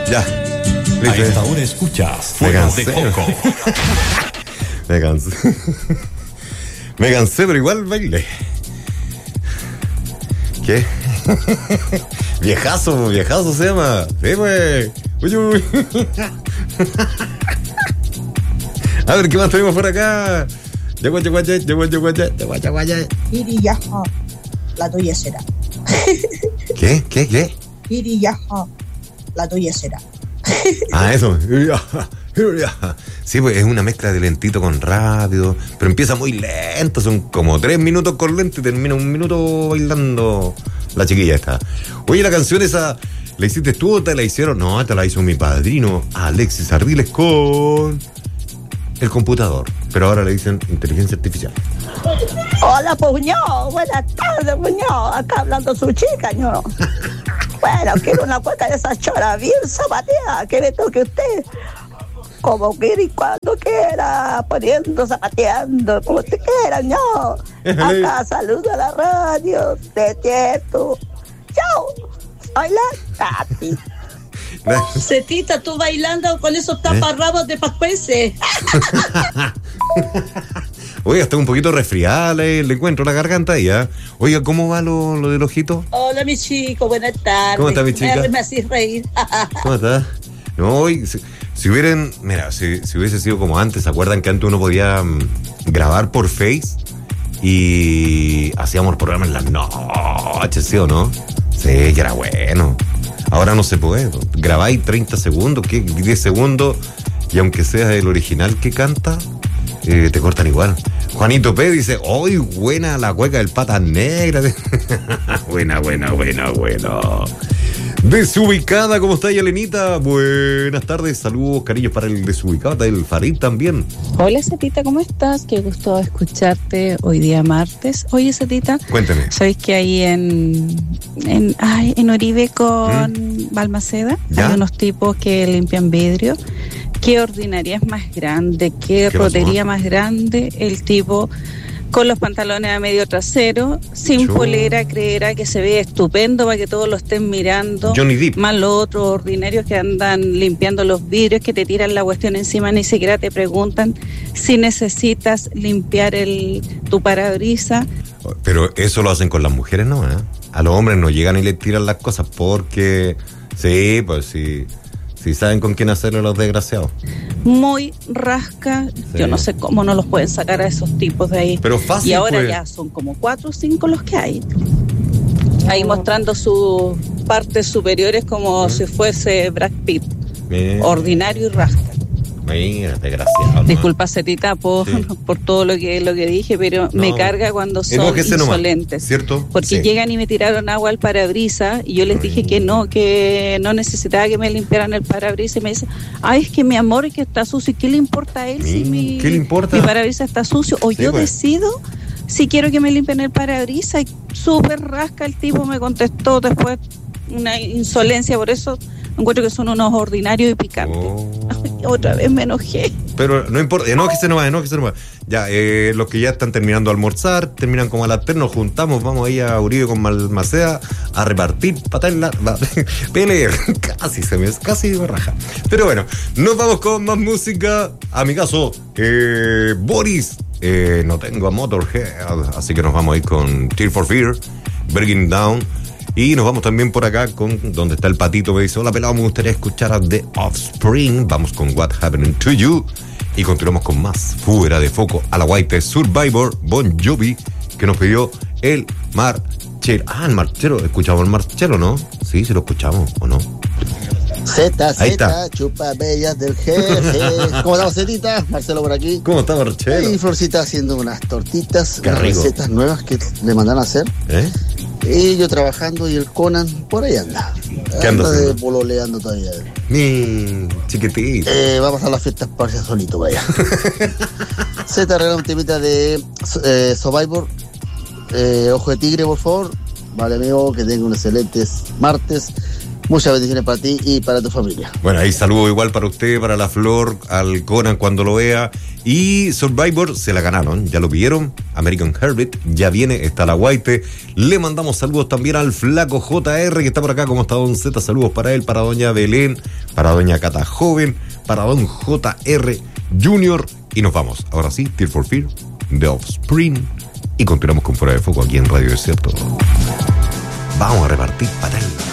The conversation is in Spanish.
Ya. A esta hora escuchas Fuego de Coco. Me cansé. Me cansé, pero igual bailé. ¿Qué? Viejazo se llama. Sí, pues. Uy. A ver, ¿qué más tenemos por acá? Iriyaja, la tuya será. ¿Qué? Iriyaja, la tuya será. Ah, eso. Sí, pues es una mezcla de lentito con rápido, pero empieza muy lento, son como 3 minutos con lento y termina 1 minuto bailando la chiquilla esta. Oye, la canción esa, ¿la hiciste tú o te la hicieron? No, te la hizo mi padrino, Alexis Ardiles, con el computador, pero ahora le dicen inteligencia artificial. Hola, Puño, buenas tardes, Puño, acá hablando su chica, ¿no? Bueno, quiero una cueca de esa chora bien zapateada, que le toque a usted. Como quiera y cuando quiera, poniendo, zapateando, como usted quiera, ¿no? Acá saludo a la radio, te tieto. Chao, soy la Tati. Cetita, tú bailando con esos taparrabos de pascuense. Oiga, está un poquito resfriada, le encuentro la garganta ya. Oiga, ¿cómo va lo del ojito? Hola, mi chico, buenas tardes. ¿Cómo está, mi chica? Me hacís reír. ¿Cómo está? No, hoy, si hubiese sido como antes, ¿se acuerdan que antes uno podía grabar por Face? Y hacíamos programas en las noches, ¿sí o no? Sí, que era bueno. Ahora no se puede. Grabáis 30 segundos, 10 segundos, y aunque sea el original que canta, te cortan igual. Juanito P. dice, ¡ay, buena la cueca del Patas Negras! Buena. Desubicada, ¿cómo está, Elenita? Buenas tardes, saludos, cariños para el desubicado, del Farid también. Hola, Cetita, ¿cómo estás? Qué gusto escucharte hoy día martes. Oye, Cetita, cuéntame. ¿Sabéis que ahí en Oribe con Balmaceda hay unos tipos que limpian vidrio? ¿Qué ordinaria es más grande? ¿Qué rotería más grande? El tipo con los pantalones a medio trasero, sin polera, creerá que se ve estupendo para que todos lo estén mirando. Johnny Depp. Más los otros ordinarios que andan limpiando los vidrios, que te tiran la cuestión encima, ni siquiera te preguntan si necesitas limpiar tu parabrisas. Pero eso lo hacen con las mujeres, ¿no? A los hombres no llegan y les tiran las cosas porque, sí, pues sí. Si saben con quién hacerlo los desgraciados. Muy rasca. Sí. Yo no sé cómo no los pueden sacar a esos tipos de ahí. Pero fácil. Y ahora ya son como 4 o 5 los que hay. Ahí mostrando sus partes superiores como si fuese Brad Pitt. Ordinario y rasca. Mira, desgraciado, ¿no? Disculpa, Cetita, por todo lo que dije, pero me carga cuando son insolentes. ¿Cierto? Porque llegan y me tiraron agua al parabrisas y yo les dije que no necesitaba que me limpiaran el parabrisas y me dicen, es que mi amor, es que está sucio. ¿Y qué le importa a él ¿Qué le importa? Mi parabrisas está sucio? O yo decido si quiero que me limpien el parabrisas. Y súper rasca el tipo, me contestó después una insolencia, por eso encuentro que son unos ordinarios y picantes. Otra vez me enojé. Pero no importa, enójese nomás. Ya, los que ya están terminando de almorzar, terminan como a las 3, nos juntamos, vamos ahí a Uribe con Balmaceda a repartir patas pele, casi me raja. Pero bueno, nos vamos con más música. A mi caso, Boris, no tengo a Motorhead, así que nos vamos a ir con Tear for Fear, Breaking Down. Y nos vamos también por acá con donde está el patito. Me dice, hola pelado, me gustaría escuchar a The Offspring. Vamos con What Happened to You. Y continuamos con más Fuera de Foco a la White Survivor Bon Jovi, que nos pidió el Marchero. El Marchero. ¿Escuchamos el Marchero, no? Sí, lo escuchamos, ¿o no? Z, chupa bellas del jefe. ¿Cómo estamos, Zetita? Marcelo por aquí. ¿Cómo está, Marcelo? Y Florcita haciendo unas tortitas, unas recetas nuevas que le mandan a hacer. Y yo trabajando y el Conan por ahí anda. ¿Qué anda de pololeando todavía. Mi chiquitito. Vamos a las fiestas para allá solito, vaya. Z, regala un temita de Survivor. Ojo de Tigre, por favor. Vale, amigo, que tenga un excelente martes. Muchas bendiciones para ti y para tu familia. Bueno, ahí saludo igual para usted, para la Flor, al Conan cuando lo vea. Y Survivor se la ganaron, ya lo vieron. American Herbert ya viene, está la White. Le mandamos saludos también al flaco JR que está por acá. ¿Cómo está, don Z? Saludos para él, para doña Belén, para doña Cata Joven, para don JR Junior. Y nos vamos. Ahora sí, Tears for Fears, The Offspring. Y continuamos con Fuera de Foco aquí en Radio Desierto. Vamos a repartir patadas.